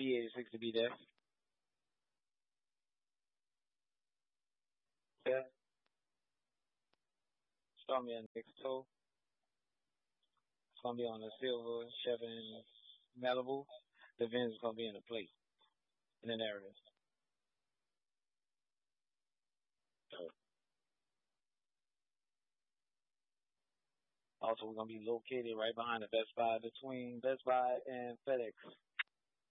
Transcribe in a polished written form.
P86 to be there. Yeah. It's gonna be a next toe. It's gonna be on the silver, Chevron Malibu. The Benz is gonna be in the plate in an area. Also, we're gonna be located right behind the Best Buy, between Best Buy and FedEx.